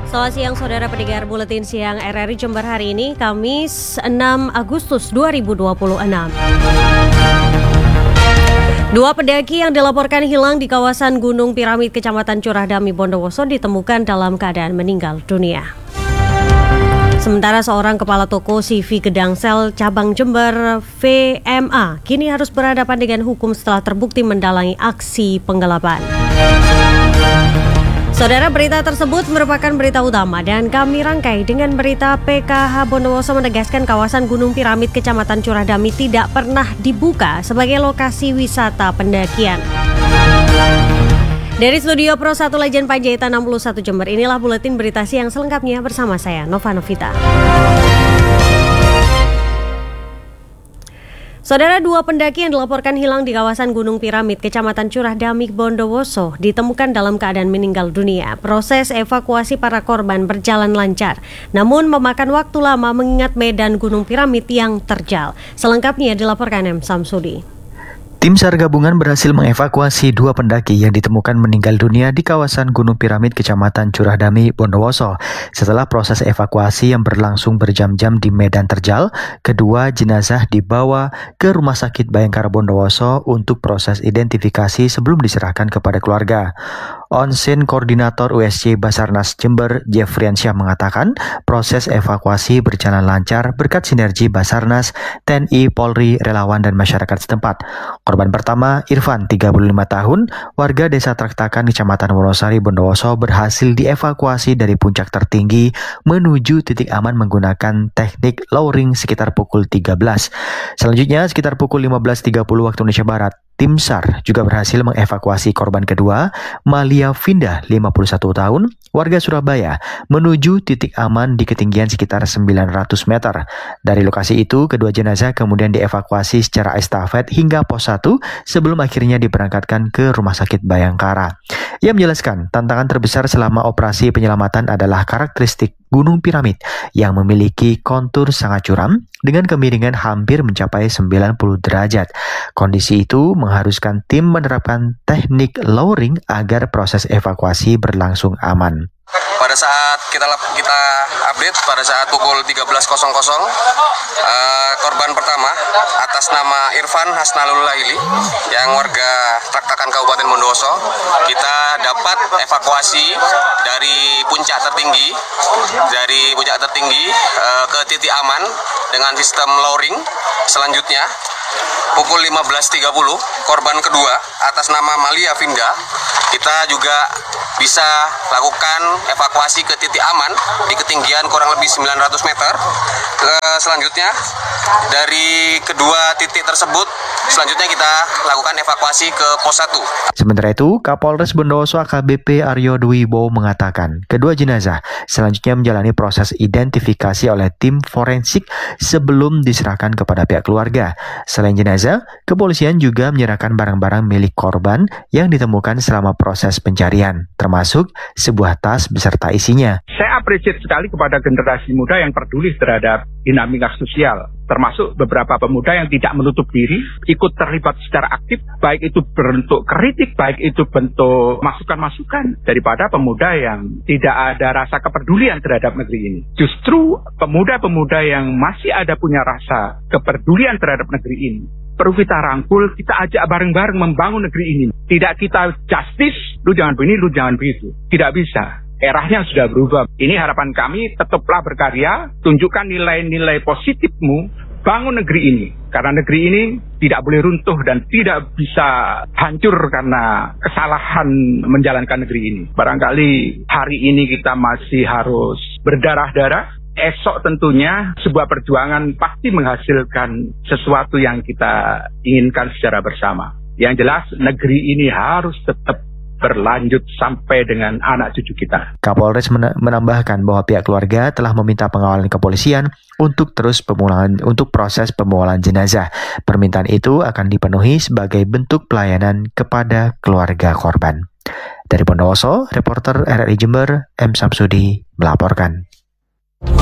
Selamat siang saudara pendengar Buletin Siang RRI Jember hari ini, Kamis 6 Agustus 2026. Dua pendaki yang dilaporkan hilang di kawasan Gunung Piramid, Kecamatan Curahdami, Bondowoso ditemukan dalam keadaan meninggal dunia. Sementara seorang kepala toko CV Gedangsel Cabang Jember VMA kini harus berhadapan dengan hukum setelah terbukti mendalangi aksi penggelapan. Saudara, berita tersebut merupakan berita utama dan kami rangkai dengan berita PKH Bondowoso menegaskan kawasan Gunung Piramid Kecamatan Curahdami tidak pernah dibuka sebagai lokasi wisata pendakian. Dari studio Pro 1 Legend Panjaitan 61 Jember, inilah buletin berita siang selengkapnya bersama saya Nova Novita. Saudara, dua pendaki yang dilaporkan hilang di kawasan Gunung Piramid, Kecamatan Curahdami, Bondowoso ditemukan dalam keadaan meninggal dunia. Proses evakuasi para korban berjalan lancar, namun memakan waktu lama mengingat medan Gunung Piramid yang terjal. Selengkapnya dilaporkan M. Samsudi. Tim SAR gabungan berhasil mengevakuasi dua pendaki yang ditemukan meninggal dunia di kawasan Gunung Piramid, Kecamatan Curahdami, Bondowoso. Setelah proses evakuasi yang berlangsung berjam-jam di medan terjal, kedua jenazah dibawa ke Rumah Sakit Bayangkara Bondowoso untuk proses identifikasi sebelum diserahkan kepada keluarga. On-scene Koordinator USC Basarnas Jember, Jeffriansyah mengatakan proses evakuasi berjalan lancar berkat sinergi Basarnas, TNI, Polri, relawan, dan masyarakat setempat. Korban pertama, Irfan, 35 tahun, warga Desa Traktakan, Kecamatan Wonosari, Bondowoso, berhasil dievakuasi dari puncak tertinggi menuju titik aman menggunakan teknik lowering sekitar pukul 13. Selanjutnya, sekitar pukul 15.30 waktu Indonesia Barat, tim SAR juga berhasil mengevakuasi korban kedua, Malia Vinda, 51 tahun, warga Surabaya, menuju titik aman di ketinggian sekitar 900 meter. Dari lokasi itu, kedua jenazah kemudian dievakuasi secara estafet hingga pos 1 sebelum akhirnya diberangkatkan ke Rumah Sakit Bayangkara. Ia menjelaskan, tantangan terbesar selama operasi penyelamatan adalah karakteristik Gunung Piramid yang memiliki kontur sangat curam dengan kemiringan hampir mencapai 90 derajat. Kondisi itu mengharuskan tim menerapkan teknik lowering agar proses evakuasi berlangsung aman. Pada saat kita update pada saat pukul 13.00, korban pertama atas nama Irfan Hasnalul Laili yang warga Traktakan Kabupaten Bondowoso, kita dapat evakuasi dari puncak tertinggi ke titik aman dengan sistem lowering. Selanjutnya pukul 15.30, korban kedua atas nama Malia Vinda, kita juga bisa lakukan evakuasi ke titik aman di ketinggian kurang lebih 900 meter. Selanjutnya dari kedua titik tersebut, selanjutnya kita lakukan evakuasi ke pos 1. Sementara itu, Kapolres Bondowoso AKBP Aryo Dwi Bowo mengatakan kedua jenazah selanjutnya menjalani proses identifikasi oleh tim forensik sebelum diserahkan kepada pihak keluarga. Selain jenazah, kepolisian juga menyerahkan barang-barang milik korban yang ditemukan selama proses pencarian, termasuk sebuah tas beserta isinya. Saya apresiasi sekali kepada generasi muda yang peduli terhadap dinamika sosial, termasuk beberapa pemuda yang tidak menutup diri, ikut terlibat secara aktif, baik itu bentuk kritik, baik itu bentuk masukan-masukan, daripada pemuda yang tidak ada rasa kepedulian terhadap negeri ini. Justru pemuda-pemuda yang masih ada punya rasa kepedulian terhadap negeri ini, perlu kita rangkul, kita ajak bareng-bareng membangun negeri ini. Tidak kita justice, lu jangan begini, lu jangan begitu. Tidak bisa. Eranya sudah berubah. Ini harapan kami, tetaplah berkarya, tunjukkan nilai-nilai positifmu, bangun negeri ini. Karena negeri ini tidak boleh runtuh dan tidak bisa hancur karena kesalahan menjalankan negeri ini. Barangkali hari ini kita masih harus berdarah-darah. Esok tentunya sebuah perjuangan pasti menghasilkan sesuatu yang kita inginkan secara bersama. Yang jelas negeri ini harus tetap berlanjut sampai dengan anak cucu kita. Kapolres menambahkan bahwa pihak keluarga telah meminta pengawalan kepolisian untuk proses pemualan jenazah. Permintaan itu akan dipenuhi sebagai bentuk pelayanan kepada keluarga korban. Dari Bondowoso, reporter RRI Jember, M. Samsudi melaporkan.